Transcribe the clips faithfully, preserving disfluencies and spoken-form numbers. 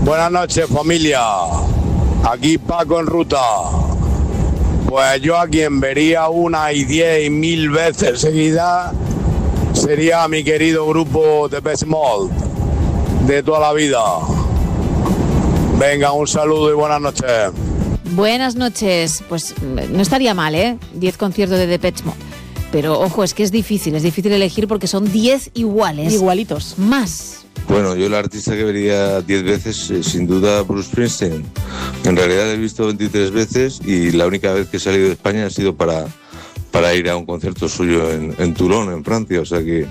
Buenas noches, familia. Aquí Paco en ruta. Pues yo a quien vería una y diez y mil veces seguida sería mi querido grupo de Depeche Mode de toda la vida. Venga, un saludo y buenas noches. Buenas noches. Pues no estaría mal, ¿eh? diez conciertos de Depeche Mode. Pero ojo, es que es difícil, es difícil elegir porque son diez iguales. Igualitos. Más. Bueno, yo el artista que vería diez veces, eh, sin duda, Bruce Springsteen. En realidad lo he visto veintitrés veces y la única vez que he salido de España ha sido para, para ir a un concierto suyo en, en Toulon, en Francia. O sea que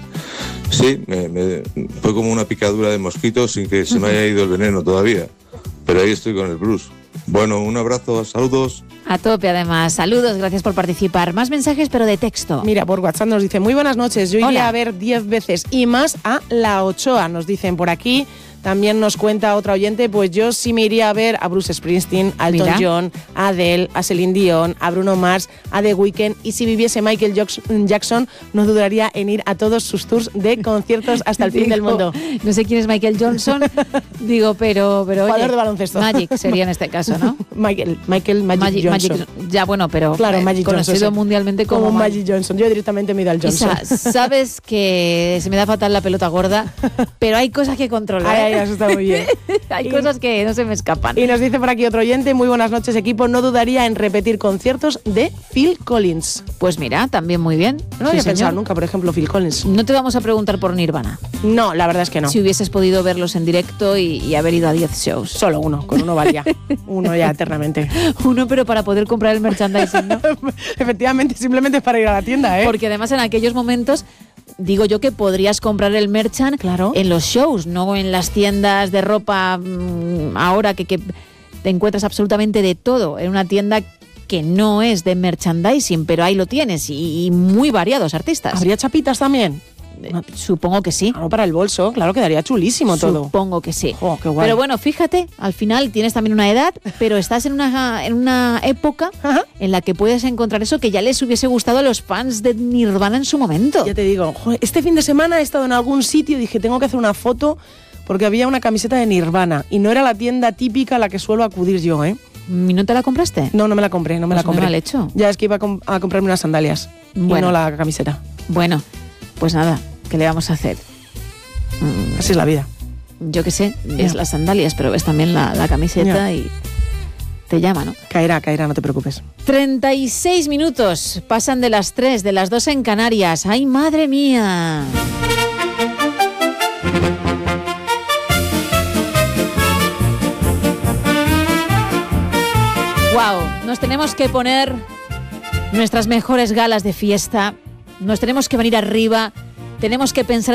sí, me, me, fue como una picadura de mosquito sin que se me haya ido el veneno todavía. Pero ahí estoy con el Bruce. Bueno, un abrazo, saludos. A tope, además. Saludos, gracias por participar. Más mensajes, pero de texto. Mira, por WhatsApp nos dice, muy buenas noches, yo iría Hola. a ver diez veces y más a La Ochoa, nos dicen por aquí. También nos cuenta otra oyente, pues yo sí me iría a ver a Bruce Springsteen, a Elton Mira. John, a Adele, a Celine Dion, a Bruno Mars, a The Weeknd, y si viviese Michael Jackson, no dudaría en ir a todos sus tours de conciertos hasta el fin Digo, del mundo. No sé quién es Michael Johnson, digo, pero... pero Jugador oye, de baloncesto. Magic sería en este caso, ¿no? Michael, Michael Magic, Magic, Johnson. Magic, ya, bueno, pero Claro, eh, Magic conocido Johnson, sí. mundialmente como, como Magic. Magic Johnson. Yo directamente me he ido al Johnson. Isa, sabes que se me da fatal la pelota gorda, pero hay cosas que controlar. Ay, ¿eh? ay, eso está muy bien. Hay Y- cosas que no se me escapan. Y nos dice por aquí otro oyente, muy buenas noches equipo, no dudaría en repetir conciertos de Phil Collins. Pues mira, también muy bien. No Sí, había señor. pensado nunca, por ejemplo, Phil Collins. No te vamos a preguntar por Nirvana. No, la verdad es que no. Si hubieses podido verlos en directo y, y haber ido a diez shows. Solo uno, con uno valía. Uno ya eternamente. Uno, pero para poder comprar el merchandising, ¿no? Efectivamente, simplemente para ir a la tienda, ¿eh? Porque además en aquellos momentos, digo yo que podrías comprar el merchant Claro. en los shows, no en las tiendas de ropa mmm, ahora que, que te encuentras absolutamente de todo. En una tienda que no es de merchandising, pero ahí lo tienes y, y muy variados artistas. ¿Habría chapitas también? Eh, Supongo que sí. Claro, para el bolso, claro, quedaría chulísimo todo. Supongo que sí. Jo, qué guay. Pero bueno, fíjate, al final tienes también una edad, pero estás en una, en una época Ajá. en la que puedes encontrar eso que ya les hubiese gustado a los fans de Nirvana en su momento. Ya te digo, joder, este fin de semana he estado en algún sitio y dije, tengo que hacer una foto porque había una camiseta de Nirvana y no era la tienda típica a la que suelo acudir yo, ¿eh? ¿Y no te la compraste? No, no me la compré, no me Pues la compré. muy mal hecho. Ya es que iba a, com- a comprarme unas sandalias Bueno. y no la camiseta. Bueno, pues nada, ¿qué le vamos a hacer? Mm, Así es la vida. yo qué sé, Ya. ves las sandalias, pero ves también la, la camiseta Ya. y te llama, ¿no? Caerá, caerá, no te preocupes. treinta y seis minutos, pasan de las tres, de las dos en Canarias. ¡Ay, madre mía! ¡Wow! Nos tenemos que poner nuestras mejores galas de fiesta, nos tenemos que venir arriba, tenemos que pensar